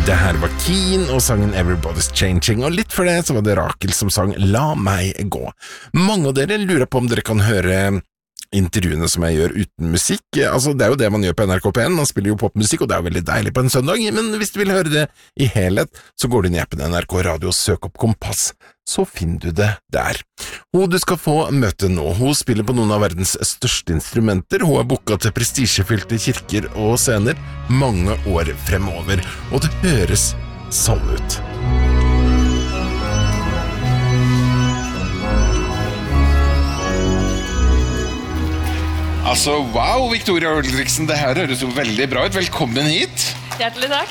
Det her var Keen og sangen Everybody's Changing, og litt før det så var det Rakel som sang La meg gå. Mange av dere lurer på om dere kan høre intervjuene som jeg gjør uten musikk. Altså, det er jo det man gjør på NRK P1, man spiller jo popmusikk, og det er jo veldig deilig på en søndag, men hvis du vil høre det i helhet, så går du inn i appen NRK Radio og søk opp Kompass, så finner du det der. Hun du skal få møte nå, hun spiller på noen av verdens største instrumenter, hun er booket til prestisjefylte kirker og scener mange år fremover, og det høres sånn ut. Altså, wow, Victoria Ulriksen, det her høres jo veldig bra ut. Velkommen hit. Hjertelig takk.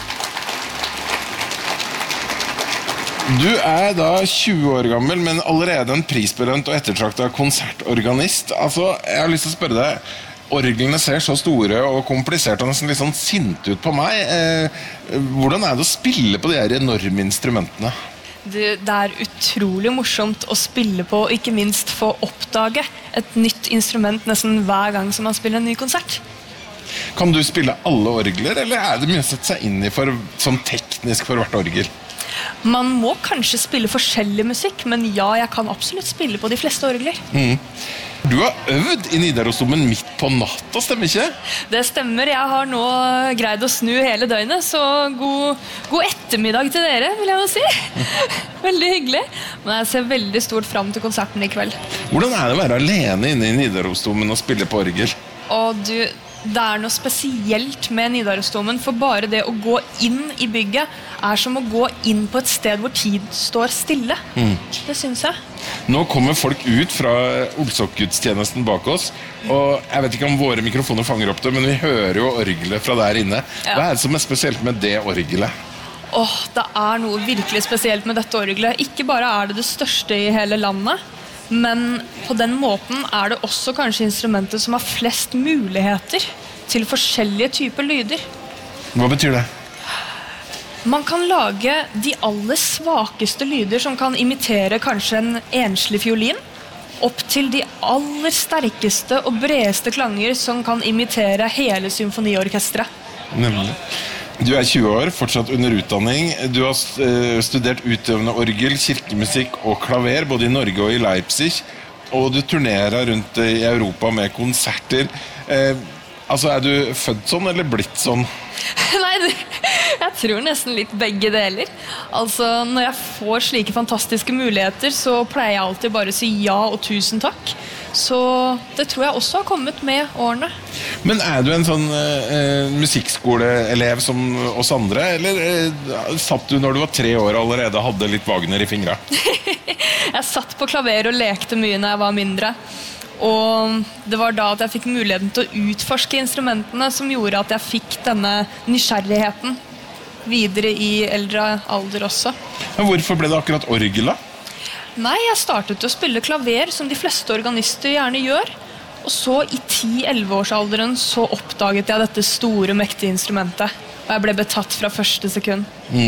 Du er da 20 år gammel, men allerede en prisbelønt og ettertraktet konsertorganist. Altså, jeg har lyst til å spørre deg, orglene ser så store og kompliserte og nesten litt sånn sinte ut på meg. Hvordan er det å spille på de her enorme instrumentene? Det er utrolig morsomt å spille på, og ikke minst få oppdage et nytt instrument nesten hver gang som man spiller en ny konsert. Kan du spille alle orgler, eller er det mye å sette seg inn i sånn teknisk for hvert orgel? Man må kanskje spille forskjellig musikk, men ja, jeg kan absolutt spille på de fleste orgler. Du har øvd i Nidarosdomen midt på natta, stemmer ikke? Det stemmer, jeg har nå greid å snu hele døgnet, så god ettermiddag til dere, vil jeg jo si. Veldig hyggelig, men jeg ser veldig stort frem til konserten i kveld. Hvordan er det å være alene inne i Nidarosdomen og spille på orgel? Og det er noe spesielt med Nidarosdomen, for bare det å gå inn i bygget er som å gå inn på et sted hvor tid står stille. Det synes jeg. Nå kommer folk ut fra Olsok-gudstjenesten bak oss, og jeg vet ikke om våre mikrofoner fanger opp det, men vi hører jo orgelet fra der inne. Hva er det som er spesielt med det orgelet? Det er noe virkelig spesielt med dette orgelet. Ikke bare er det største i hele landet, men på den måten er det også kanskje instrumentet som har flest muligheter til forskjellige typer lyder. Hva betyr det? Man kan lage de aller svakeste lyder som kan imitere kanskje en enslig fiolin, opp til de aller sterkeste og bredeste klanger som kan imitere hele symfoniorkestret. Nemlig. Du er 20 år, fortsatt under utdanning. Du har studert utøvende orgel, kirkemusikk og klaver, både i Norge og i Leipzig. Og du turnerer rundt i Europa med konserter. Altså, er du født sånn eller blitt sånn? Nei, jeg tror nesten litt begge deler. Altså, når jeg får slike fantastiske muligheter, så pleier jeg alltid bare å si ja og tusen takk. Så det tror jeg også har kommet med årene. Men er du en sånn musikkskoleelev som oss andre, eller satt du når du var 3 år allerede hadde litt Wagner i fingra? Jeg satt på klaver og lekte mye når jeg var mindre. Og det var da at jeg fikk muligheten til å utforske instrumentene som gjorde at jeg fikk denne nysgjerrigheten videre i eldre alder også. Men hvorfor ble det akkurat orgel da? Nei, jeg startet å spille klaver som de fleste organister gjerne gjør. Og så i 10-11-årsalderen så oppdaget jeg dette store, mektige instrumentet. Og jeg ble betatt fra første sekund.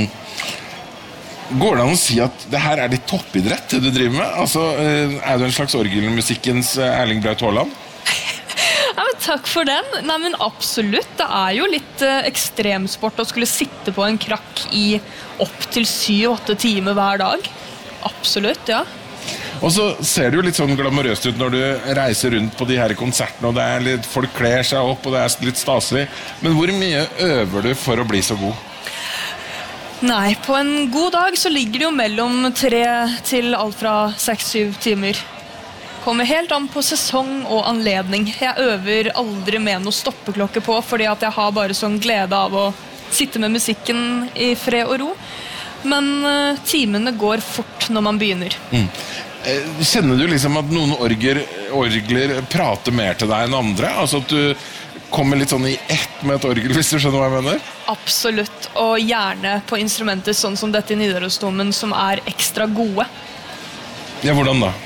Går det an å si at det her er ditt toppidrett, det du driver med? Altså, er du en slags orgelmusikkens Erling Braut Haaland? Ja, men takk for den. Nei, men absolutt. Det er jo litt ekstremsport å skulle sitte på en krakk i opp til 7-8 timer hver dag. Absolutt, ja. Og så ser det jo litt sånn glamorøst ut når du reiser rundt på de her konsertene, og det er litt, folk kler seg opp, og det er litt staselig. Men hvor mye øver du for å bli så god? Nei, på en god dag så ligger det jo mellom 3 til alt fra 6-7 timer. Kommer helt an på sesong og anledning. Jeg øver aldri med noe stoppeklokke på, fordi at jeg har bare sånn glede av å sitte med musikken i fred og ro. Men timene går fort når man begynner. Kjenner du liksom at noen orgler prater mer til deg enn andre? Altså at du kommer litt sånn i ett med et orgel, hvis du skjønner hva jeg mener? Absolutt, og gjerne på instrumenter sånn som dette i Nidarosdomen, som er ekstra gode. Ja, hvordan da?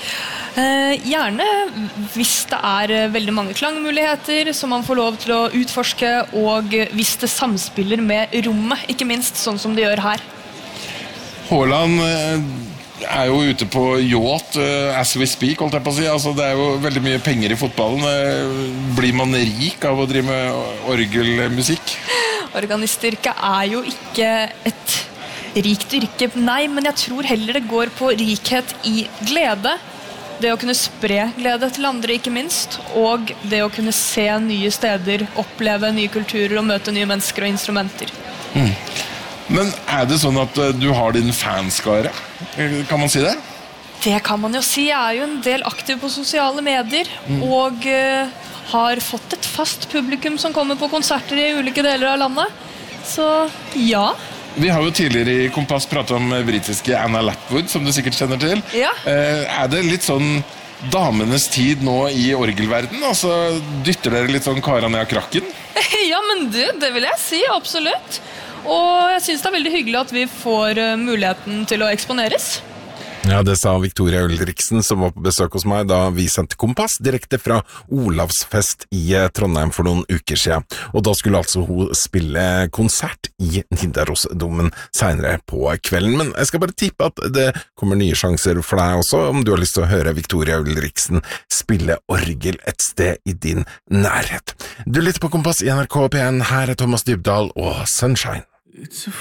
Gjerne hvis det er veldig mange klangmuligheter som man får lov til å utforske, og hvis det samspiller med rommet, ikke minst sånn som det gjør her. Haaland er jo ute på yacht as we speak, holdt jeg på å si. Altså, det er jo veldig mye penger i fotballen. Blir man rik av å drive med orgelmusikk? Organistyrke jo ikke et rikt yrke, nei, men jeg tror heller det går på rikhet i glede. Det å kunne spre glede til andre, ikke minst, og det å kunne se nye steder, oppleve nye kulturer og møte nye mennesker og instrumenter. Men det sånn at du har din fanskare? Kan man si det? Det kan man jo si. Jeg jo en del aktiv på sosiale medier, og har fått et fast publikum som kommer på konserter i ulike deler av landet. Så ja. Vi har jo tidligere i Kompass pratet om britiske Anna Lapwood, som du sikkert kjenner til. Ja. Det litt sånn damenes tid nå i orgelverden? Altså, dytter dere litt sånn kara ned av krakken? Ja, men det vil jeg si, absolutt. Og jeg synes det veldig hyggelig at vi får muligheten til å eksponeres. Ja, det sa Victoria Ulriksen, som var på besøk hos meg da vi sendte Kompass direkte fra Olavsfest i Trondheim for noen uker siden. Og da skulle altså hun spille konsert i Nidarosdomen senere på kvelden. Men jeg skal bare tippe at det kommer nye sjanser for deg også, om du har lyst til å høre Victoria Ulriksen spille orgel et sted i din nærhet. Du lytter på Kompass i NRK P1, her Thomas Dybdahl og Sunshine.